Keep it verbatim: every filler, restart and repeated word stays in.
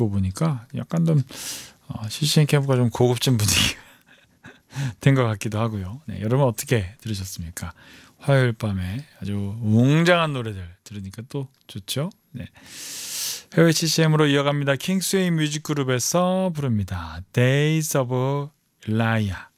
듣고 보니까 약간 좀 어, 씨씨엔 캠프가 좀 고급진 분위기가 된 것 같기도 하고요. 네, 여러분 어떻게 들으셨습니까? 화요일 밤에 아주 웅장한 노래들 들으니까 또 좋죠. 네. 해외 씨씨엠으로 이어갑니다. 킹스웨이 뮤직그룹에서 부릅니다. Days of Liar.